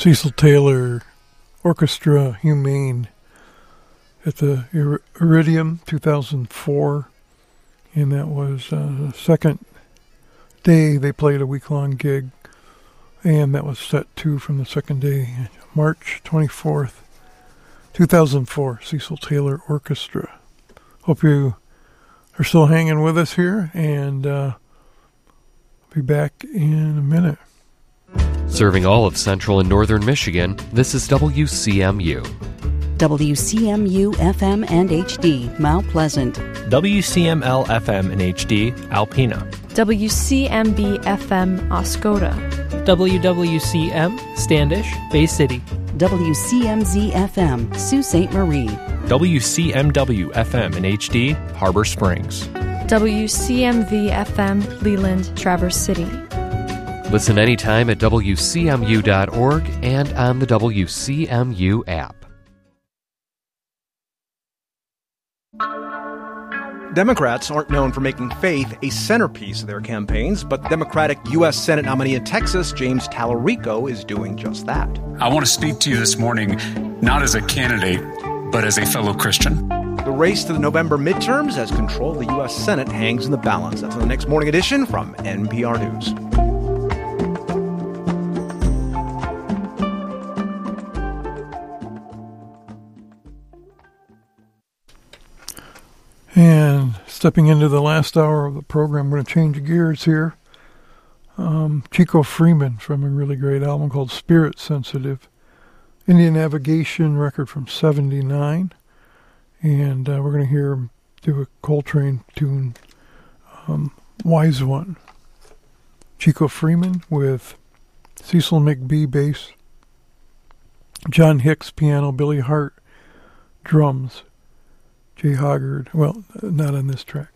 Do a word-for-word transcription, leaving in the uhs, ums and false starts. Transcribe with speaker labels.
Speaker 1: Cecil Taylor Orchestra Humane at the Ir- Iridium two thousand four, and that was uh, the second day they played a week-long gig, and that was set two from the second day, March twenty-fourth, two thousand four, Cecil Taylor Orchestra. Hope you are still hanging with us here, and uh, I'll be back in a minute.
Speaker 2: Serving all of central and northern Michigan, this is W C M U.
Speaker 3: W C M U F M and H D, Mount Pleasant.
Speaker 4: W C M L F M and H D, Alpena.
Speaker 5: W C M B F M, Oscoda.
Speaker 6: W W C M, Standish, Bay City.
Speaker 3: W C M Z F M, Sault Ste. Marie.
Speaker 4: W C M W F M and H D, Harbor Springs.
Speaker 5: W C M V F M, Leland, Traverse City.
Speaker 2: Listen anytime at W C M U dot org and on the W C M U app.
Speaker 7: Democrats aren't known for making faith a centerpiece of their campaigns, but Democratic U S Senate nominee in Texas, James Tallarico, is doing just that.
Speaker 8: I want to speak to you this morning, not as a candidate, but as a fellow Christian.
Speaker 7: The race to the November midterms as control of the U S Senate hangs in the balance. That's on the next morning edition from N P R News.
Speaker 1: And stepping into the last hour of the program, I'm going to change gears here. Um, Chico Freeman from a really great album called Spirit Sensitive. Indian Navigation record from seventy-nine. And uh, we're going to hear him do a Coltrane tune, um, Wise One. Chico Freeman with Cecil McBee bass, John Hicks piano, Billy Hart drums, Jay Hoggard, well, not on this track.